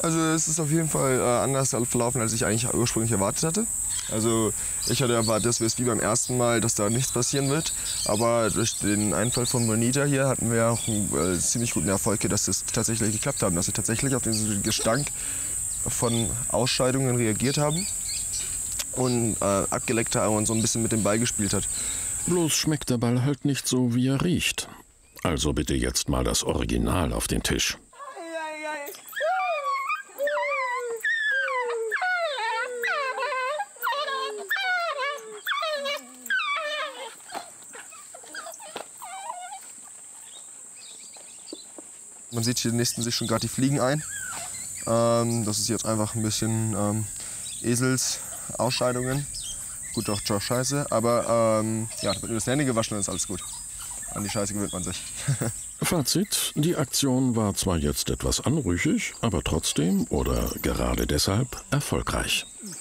Also es ist auf jeden Fall anders verlaufen, als ich eigentlich ursprünglich erwartet hatte. Also ich hatte erwartet, dass wir es wie beim ersten Mal, dass da nichts passieren wird. Aber durch den Einfall von Bonita hier hatten wir auch einen ziemlich guten Erfolg, dass es tatsächlich geklappt haben. Dass wir tatsächlich auf den Gestank von Ausscheidungen reagiert haben und abgeleckt haben und so ein bisschen mit dem Ball gespielt hat. Bloß schmeckt der Ball halt nicht so, wie er riecht. Also bitte jetzt mal das Original auf den Tisch. Man sieht, hier nisten sich schon gerade die Fliegen ein. Das ist jetzt einfach ein bisschen Eselsausscheidungen. Gut, doch Scheiße, aber ja, da wird nur das Hände gewaschen, dann ist alles gut. An die Scheiße gewöhnt man sich. Fazit: Die Aktion war zwar jetzt etwas anrüchig, aber trotzdem oder gerade deshalb erfolgreich.